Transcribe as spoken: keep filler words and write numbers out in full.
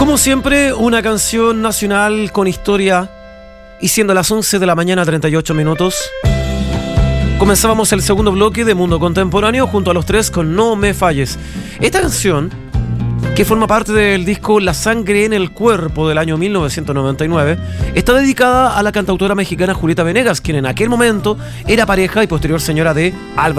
Como siempre, una canción nacional con historia. Y siendo las once de la mañana, treinta y ocho minutos, comenzábamos el segundo bloque de Mundo Contemporáneo junto a los tres con No Me Falles. Esta canción, que forma parte del disco La Sangre en el Cuerpo del año mil novecientos noventa y nueve, está dedicada a la cantautora mexicana Julieta Venegas, quien en aquel momento era pareja y posterior señora de Álvaro